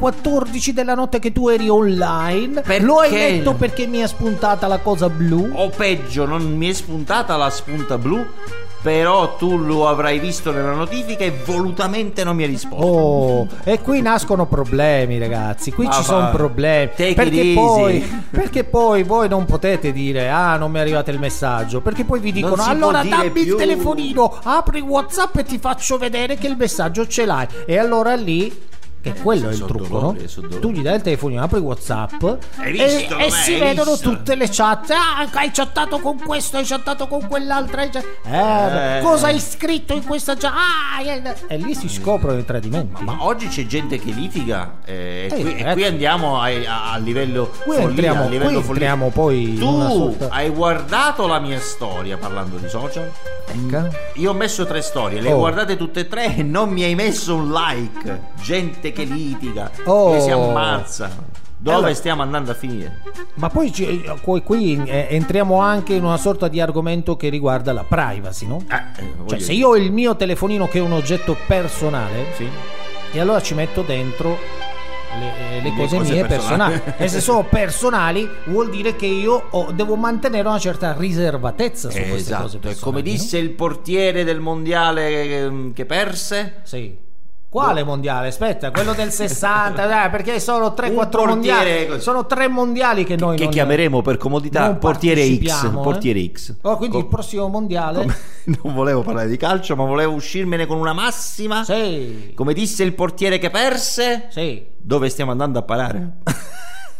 14 della notte che tu eri online. Perché? Lo hai letto perché mi è spuntata la cosa blu? O peggio, non mi è spuntata la spunta blu, però tu lo avrai visto nella notifica e volutamente non mi hai risposto. Oh, e qui nascono problemi, ragazzi. Qui ci sono problemi. Perché poi voi non potete dire non mi è arrivato il messaggio, perché poi vi dicono allora dammi il telefonino, apri WhatsApp e ti faccio vedere che il messaggio ce l'hai. E allora lì, che quello è il trucco, no? Tu gli dai il telefonino, apri WhatsApp e si vedono tutte le chat. Hai chattato con questo, hai chattato con quell'altra. Cosa hai scritto in questa chat? E lì si scoprono i tradimenti. Ma oggi c'è gente che litiga. Qui andiamo a livello follia. Entriamo poi in una sorta... hai guardato la mia storia parlando di social? Io ho messo 3 storie, le guardate tutte e 3 e non mi hai messo un like. Gente che litiga, che si ammazza. Dove stiamo andando a finire? Ma poi qui entriamo anche in una sorta di argomento che riguarda la privacy, no? Cioè, se io ho il mio telefonino che è un oggetto personale, sì, e allora ci metto dentro le cose mie personali. E se sono personali vuol dire che io devo mantenere una certa riservatezza su queste cose personali. Come disse il portiere del mondiale che perse. Sì. Quale mondiale? Aspetta, quello del 60, perché sono 3-4 mondiali. Sono 3 mondiali che noi che chiameremo per comodità portiere X. Portiere X. Quindi il prossimo mondiale. Non volevo parlare di calcio, ma volevo uscirmene con una massima. Sì. Come disse il portiere che perse. Sì. Dove stiamo andando a parare?